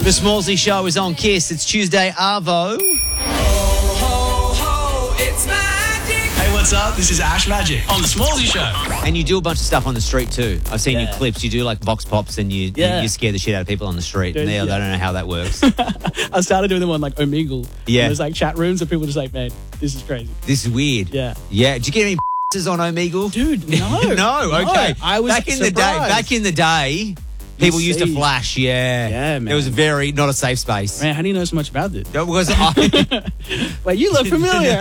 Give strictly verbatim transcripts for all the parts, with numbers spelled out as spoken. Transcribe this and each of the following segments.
The Smallsy Show is on Kiss. It's Tuesday, Arvo. Ho, ho, ho, it's magic. Hey, what's up? This is Ash Magic on The Smallsy Show. And you do a bunch of stuff on the street too. I've seen Yeah. your clips. You do like vox pops and you, Yeah. you you scare the shit out of people on the street. Dude, and they, yeah. they don't know how that works. I started doing them on like Omegle. Yeah. There's like chat rooms and people just like, man, this is crazy. This is weird. Yeah. Yeah. Did you get any on Omegle? Dude, no. no, okay. I was back in the day. surprised. Back in the day, people used to see. flash. Yeah, Yeah, man. It was very not a safe space. Man, how do you know so much about this? That was I. Wait, you look familiar.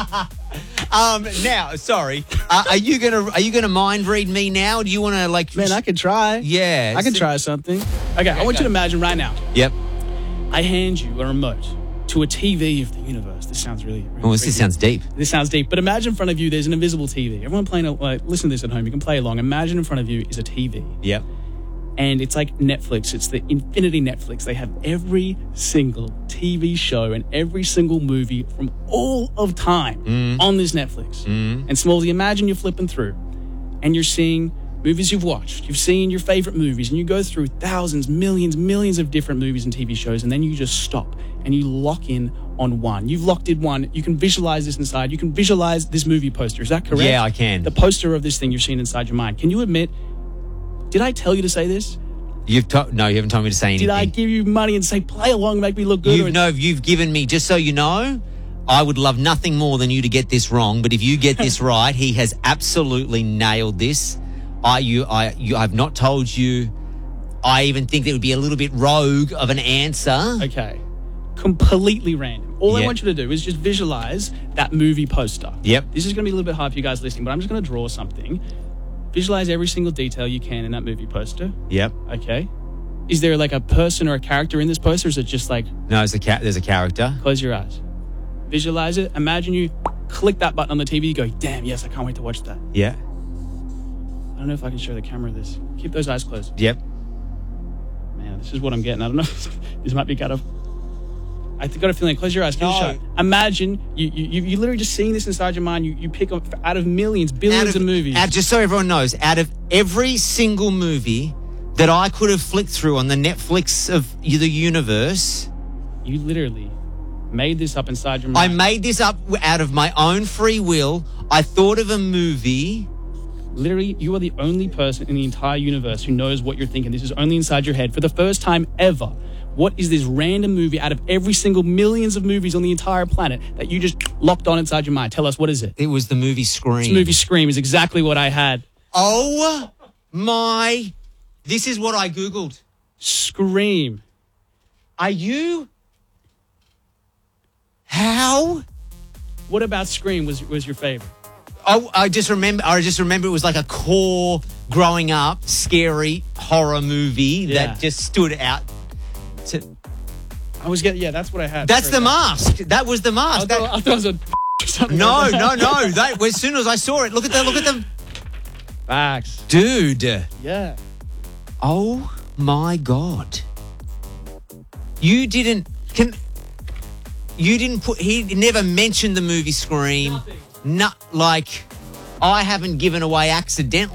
um. Now, sorry. Uh, are you gonna Are you gonna mind read me now? Do you want to like? Man, I can try. Yeah. I can try something. Okay, I want you to imagine right now. Yep. I hand you a remote to a T V of the universe. This sounds really, really Oh, this freaky. sounds deep. This sounds deep. But imagine in front of you, there's an invisible T V. Everyone playing, like, listen to this at home. You can play along. Imagine in front of you is a T V. Yep. And it's like Netflix. It's the infinity Netflix. They have every single T V show and every single movie from all of time Mm. on this Netflix. Mm. And Smallsy, imagine you're flipping through and you're seeing movies you've watched. You've seen your favorite movies and you go through thousands, millions, millions of different movies and T V shows, and then you just stop and you lock in on one. You've locked in one. You can visualize this inside. You can visualize this movie poster. Is that correct? Yeah, I can. The poster of this thing you're seeing inside your mind. Can you admit, did I tell you to say this? You've to- no, you haven't told me to say anything. Did I give you money and say, play along, make me look good? You've, Or- no, you've given me, just so you know, I would love nothing more than you to get this wrong. But if you get this right, he has absolutely nailed this. I, you, I, you, I've not told you. I even think that would be a little bit rogue of an answer. Okay. Completely random. All I Yeah. want you to do is just visualize that movie poster. Yep. This is going to be a little bit hard for you guys listening, but I'm just going to draw something. Visualize every single detail you can in that movie poster. Yep. Okay. Is there like a person or a character in this poster? Or is it just like, No, there's a ca- there's a character. close your eyes? Visualize it. Imagine you click that button on the T V. You go, damn, yes, I can't wait to watch that. Yeah. I don't know if I can show the camera this. Keep those eyes closed. Yep. Man, this is what I'm getting. I don't know. This might be kind of... I got a feeling. Close your eyes. Give it a No. shot. Imagine you, you, you, you literally just seeing this inside your mind. You, you pick up out of millions, billions Out of, movies. Out, just so everyone knows, out of every single movie that I could have flicked through on the Netflix of the universe, You literally made this up inside your I mind. made this up out of my own free will. I thought of a movie. Literally, you are the only person in the entire universe who knows what you're thinking. This is only inside your head. For the first time ever, what is this random movie out of every single millions of movies on the entire planet that you just locked on inside your mind? Tell us, what is it? It was the movie Scream. This movie Scream is exactly what I had. Oh my! This is what I googled. Scream. Are you? How? What about Scream was was your favorite? Oh, I just remember. I just remember it was like a core growing up scary horror movie Yeah. that just stood out. To, I was getting, yeah, that's what I had. that's Sorry, the guys. mask. That was the I mask. thought, That- I thought it was a something no, like no, that. no. That as soon as I saw it, look at that. Look at them, Facts. dude. Yeah. Oh my god! You didn't can. You didn't put. He never mentioned the movie Scream. Nothing. Not like I haven't given away accidentally.